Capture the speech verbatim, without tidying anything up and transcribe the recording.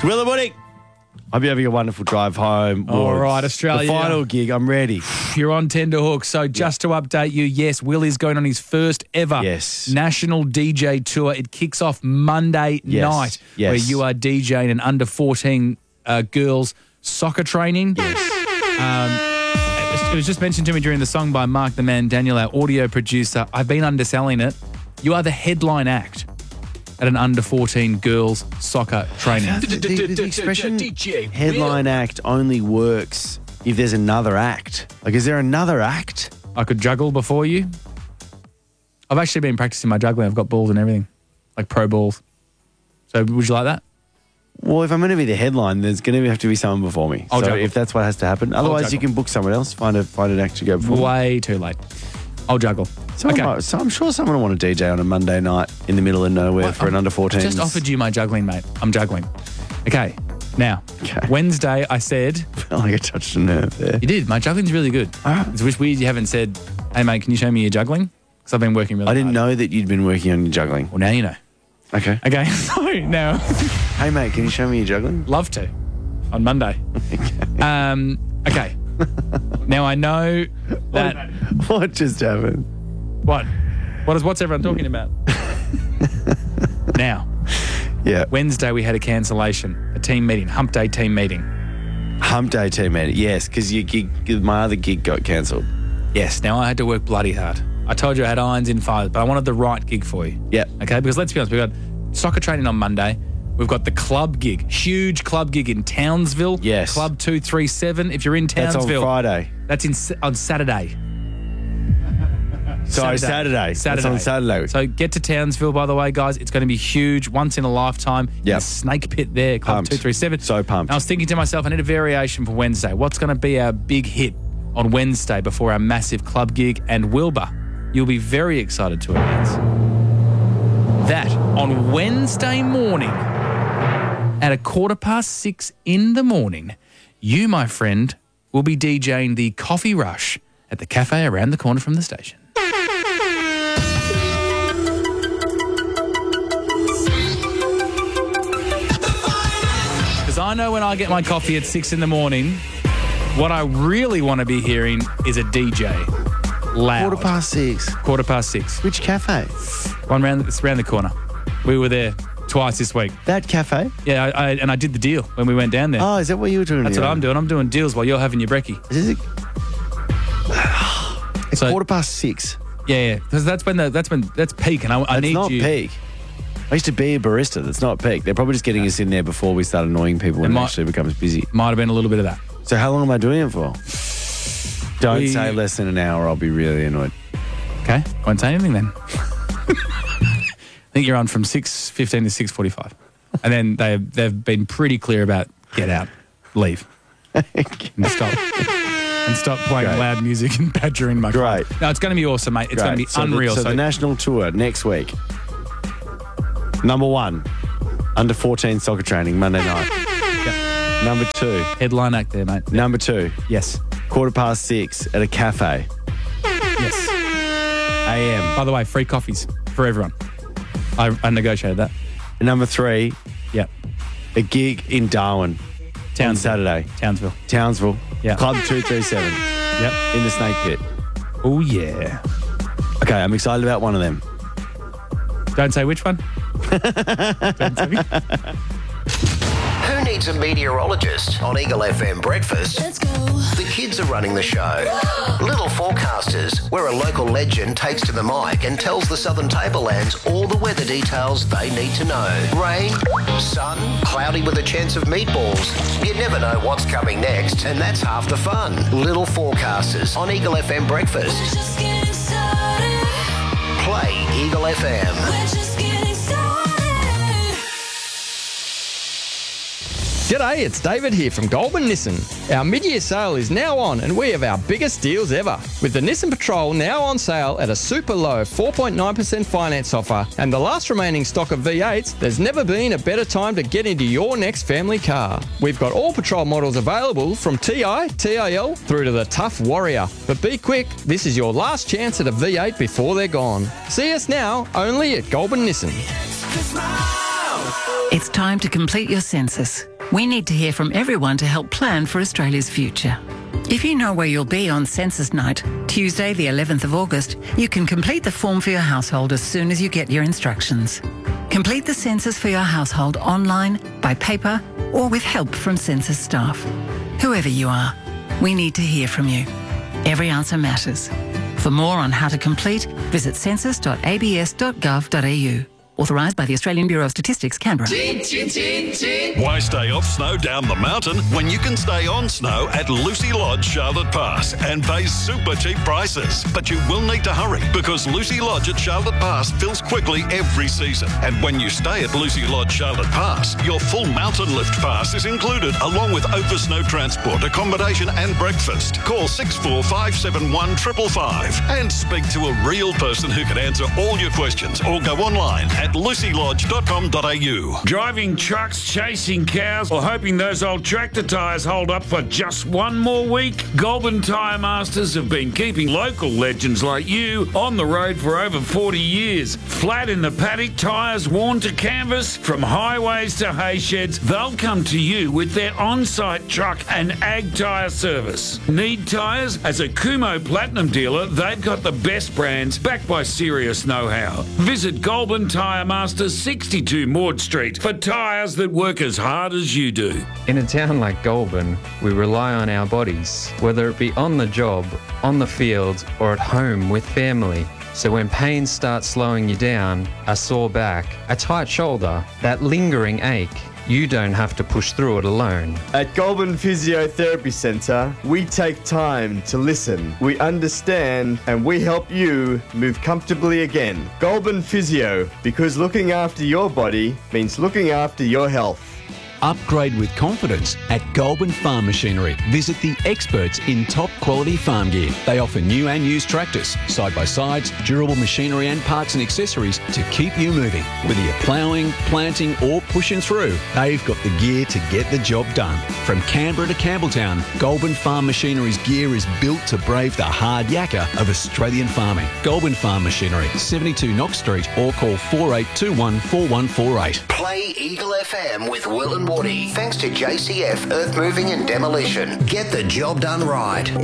Willawoodyk. Hope you're having a wonderful drive home. All Wards. right, Australia. The final gig. I'm ready. You're on tenterhook. So just to update you, yes, Will is going on his first ever Yes. national D J tour. It kicks off Monday Yes. night, Yes. where you are DJing an under fourteen uh, girls soccer training. Yes. Um, it, was, it was just mentioned to me during the song by Mark the Man Daniel, our audio producer. I've been underselling it. You are the headline act at an under fourteen girls soccer training. The, the, the expression headline act only works if there's another act. Like, is there another act? I could juggle before you. I've actually been practicing my juggling. I've got balls and everything, like pro balls. So would you like that? Well, if I'm going to be the headline, there's going to have to be someone before me. I'll so juggle. if that's what has to happen. Otherwise, you juggle. can book someone else, find a find an act to go before me. Way too late. I'll juggle. So, okay. might- so I'm sure someone will want to D J on a Monday night in the middle of nowhere Well, for an I under fourteen. just offered you my juggling, mate. I'm juggling. Okay. Now, Okay. Wednesday, I said, felt like I touched a nerve there. you did. My juggling's really good. Ah. It's just weird you haven't said, hey, mate, can you show me your juggling? Because I've been working really I didn't hard. know that you'd been working on your juggling. Well, now you know. Okay. Okay. So now, Hey, mate, can you show me your juggling? love to on Monday. Um, okay. Now, I know that. What just happened? What? What is? What's everyone talking about? Now, Yeah. Wednesday we had a cancellation, a team meeting, Hump Day team meeting. Hump Day team meeting. Yes, because your gig, my other gig got cancelled. Yes. Now I had to work bloody hard. I told you I had irons in fire, but I wanted the right gig for you. Yep. Okay. Because let's be honest, we've got soccer training on Monday. We've got the club gig, huge club gig in Townsville. Yes. Club two three seven. If you're in That's Townsville, on Friday. That's in on Saturday. Sorry, Saturday. Saturday. That's on Saturday. So get to Townsville, by the way, guys. It's going to be huge, once in a lifetime. Yep. The Snake Pit there, Club Pumped. two three seven. So pumped. And I was thinking to myself, I need a variation for Wednesday. What's going to be our big hit on Wednesday before our massive club gig? And Wilbur, you'll be very excited to announce that on Wednesday morning at a quarter past six in the morning, you, my friend, will be DJing the Coffee Rush at the cafe around the corner from the station. Because I know when I get my coffee at six in the morning, what I really want to be hearing is a D J. Loud. Quarter past six. Quarter past six. Which cafe? One round, it's around the corner. We were there twice this week. That cafe? Yeah, I, I, and I did the deal when we went down there. Oh, is that what you were doing? That's here? what I'm doing. I'm doing deals while you're having your brekkie. Is it? It's So- quarter past six. Yeah, yeah. Because that's when the, that's when that's peak, and I, I That's need not you. peak. I used to be a barista. That's not peak. They're probably just getting us in there before we start annoying people when It it, might- actually becomes busy. Might have been a little bit of that. So how long am I doing it for? Don't We- say less than an hour. I'll be really annoyed. Okay, won't say anything then. I think you're on from six fifteen to six forty-five, and then they they've been pretty clear about get out, leave, and stop, and stop playing Great. loud music and badgering my Great. client. No, it's going to be awesome, mate. It's going to be Great. So the- unreal. So, So, the national tour next week. Number one, under fourteen soccer training Monday night. Number two, headline act there, mate. number two, Yes, quarter past six at a cafe. yes. A M. By the way, free coffees for everyone. I, I negotiated that. Number three, Yeah, a gig in Darwin on Townsville. Saturday. Townsville. Townsville. Yeah. Club two three seven Yep. in the Snake Pit. Oh yeah. Okay, I'm excited about one of them. Don't say which one. Don't say. Who needs a meteorologist on Eagle F M Breakfast? Let's go. The kids are running the show. Little Forecasters, where a local legend takes to the mic and tells the Southern Tablelands all the weather details they need to know. Rain, sun, cloudy with a chance of meatballs. You never know what's coming next, and that's half the fun. Little Forecasters on Eagle F M Breakfast. Just getting started. Play Eagle F M. We're just getting started. G'day, it's David here from Goulburn Nissan. Our mid-year sale is now on and we have our biggest deals ever. With the Nissan Patrol now on sale at a super low four point nine percent finance offer and the last remaining stock of V eights, there's never been a better time to get into your next family car. We've got all Patrol models available from T I, T I L through to the Tough Warrior. But be quick, this is your last chance at a V eight before they're gone. See us now only at Goulburn Nissan. Smile. It's time to complete your census. We need to hear from everyone to help plan for Australia's future. If you know where you'll be on census night, Tuesday the eleventh of August, you can complete the form for your household as soon as you get your instructions. Complete the census for your household online, by paper, or with help from census staff. Whoever you are, we need to hear from you. Every answer matters. For more on how to complete, visit census dot a b s dot gov dot a u. Authorised by the Australian Bureau of Statistics, Canberra. Why stay off snow down the mountain when you can stay on snow at Lucy Lodge, Charlotte Pass and pay super cheap prices? But you will need to hurry because Lucy Lodge at Charlotte Pass fills quickly every season. And when you stay at Lucy Lodge, Charlotte Pass, your full mountain lift pass is included along with over snow transport, accommodation and breakfast. Call six four five seven one five five five and speak to a real person who can answer all your questions or go online at lucy lodge dot com dot a u. Driving trucks, chasing cows, or hoping those old tractor tyres hold up for just one more week? Goulburn Tyre Masters have been keeping local legends like you on the road for over forty years. Flat in the paddock, tyres worn to canvas, from highways to hay sheds, they'll come to you with their on-site truck and ag tyre service. Need tyres? As a Kumo Platinum dealer, they've got the best brands backed by serious know-how. Visit Goulburn Tyre Masters, sixty-two Maud Street, for tyres that work as hard as you do. In a town like Goulburn, we rely on our bodies, whether it be on the job, on the field, or at home with family. So when pain starts slowing you down, a sore back, a tight shoulder, that lingering ache, you don't have to push through it alone. At Goulburn Physiotherapy Centre, we take time to listen, we understand, and we help you move comfortably again. Goulburn Physio, because looking after your body means looking after your health. Upgrade with confidence at Goulburn Farm Machinery. Visit the experts in top quality farm gear. They offer new and used tractors, side-by-sides, durable machinery and parts and accessories to keep you moving. Whether you're ploughing, planting or pushing through, they've got the gear to get the job done. From Canberra to Campbelltown, Goulburn Farm Machinery's gear is built to brave the hard yakka of Australian farming. Goulburn Farm Machinery, seventy-two Knox Street, or call four eight two one four one four eight. Play Eagle F M with Will and Woody. Thanks to J C F Earth Moving and Demolition. Get the job done right.